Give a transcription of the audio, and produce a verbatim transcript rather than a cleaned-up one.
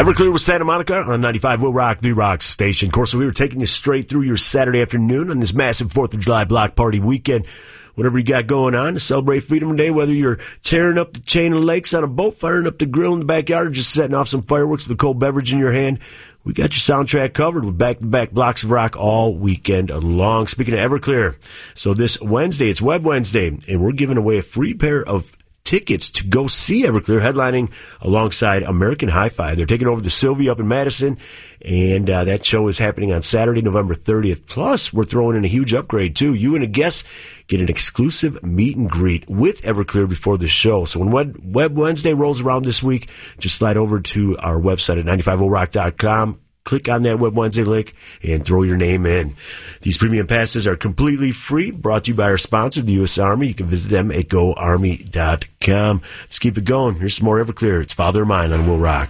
Everclear with Santa Monica on ninety-five Will Rock, the Rock station. Of course, we were taking you straight through your Saturday afternoon on this massive fourth of July block party weekend. Whatever you got going on to celebrate Freedom Day, whether you're tearing up the chain of lakes on a boat, firing up the grill in the backyard, or just setting off some fireworks with a cold beverage in your hand, we got your soundtrack covered with back-to-back blocks of rock all weekend long. Speaking of Everclear, so this Wednesday, it's Web Wednesday, and we're giving away a free pair of tickets to go see Everclear headlining alongside American Hi-Fi. They're taking over the Sylvia up in Madison, and uh, that show is happening on Saturday, November thirtieth. Plus, we're throwing in a huge upgrade, too. You and a guest get an exclusive meet and greet with Everclear before the show. So when Web, Web Wednesday rolls around this week, just slide over to our website at ninety-five will rock dot com. Click on that Web Wednesday link and throw your name in. These premium passes are completely free, brought to you by our sponsor, the U S Army. You can visit them at go army dot com. Let's keep it going. Here's some more Everclear. It's Father of Mine on Will Rock.